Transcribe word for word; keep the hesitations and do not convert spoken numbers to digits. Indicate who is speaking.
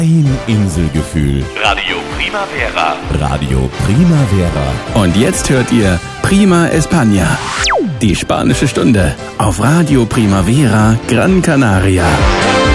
Speaker 1: Ein Inselgefühl.
Speaker 2: Radio Primavera.
Speaker 1: Radio Primavera.
Speaker 3: Und jetzt hört ihr Prima España, die spanische Stunde auf Radio Primavera Gran Canaria.